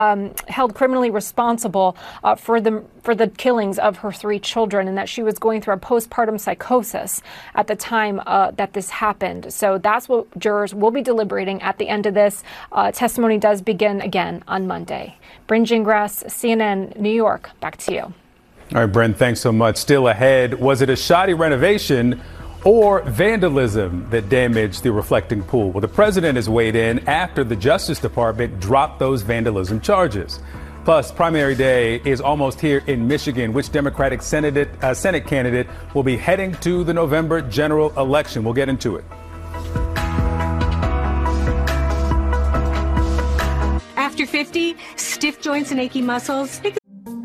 held criminally responsible for the killings of her 3 children, and that she was going through a postpartum psychosis at the time that this happened. So that's what jurors will be deliberating at the end of this. Testimony does begin again on Monday. Bryn Gingras, CNN, New York. Back to you. All right, Bryn, thanks so much. Still ahead, was it a shoddy renovation or vandalism that damaged the reflecting pool? Well, the president has weighed in after the Justice Department dropped those vandalism charges. Plus, primary day is almost here in Michigan. Which Democratic Senate candidate will be heading to the November general election? We'll get into it. After 50, stiff joints and achy muscles, it